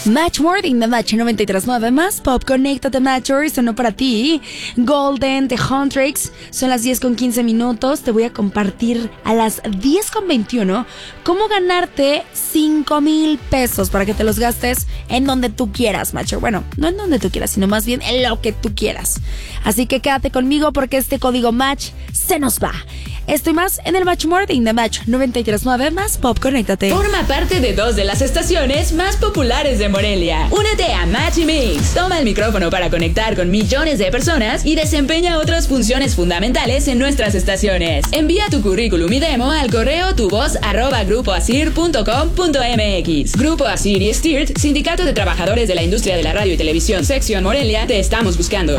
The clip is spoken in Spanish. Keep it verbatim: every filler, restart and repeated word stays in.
Match Morning de Match noventa y tres punto nueve más Pop. Conéctate, Matchers, sonó para ti Golden de Huntrix. Son las diez con quince minutos. Te voy a compartir a las diez con veintiuno cómo ganarte cinco mil pesos para que te los gastes en donde tú quieras, Matcher. Bueno, no en donde tú quieras, sino más bien en lo que tú quieras. Así que quédate conmigo porque este código Match se nos va. Estoy más en el Match Morning de Match noventa y tres punto nueve más Pop. Conéctate. Forma parte de dos de las estaciones más populares de Morelia. Únete a Match y Mix. Toma el micrófono para conectar con millones de personas y desempeña otras funciones fundamentales en nuestras estaciones. Envía tu currículum y demo al correo tuvoz arroba grupoasir punto com punto mx. Grupo Asir y Stirt, Sindicato de Trabajadores de la Industria de la Radio y Televisión, Sección Morelia, te estamos buscando.